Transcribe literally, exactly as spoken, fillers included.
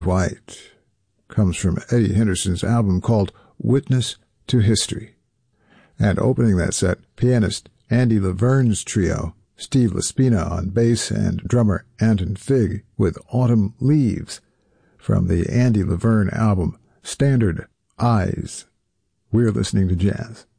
White comes from Eddie Henderson's album called Witness to History. And opening that set, pianist Andy Laverne's trio, Steve Laspina on bass and drummer Anton Fig with Autumn Leaves from the Andy Laverne album Standard Eyes. We're listening to jazz.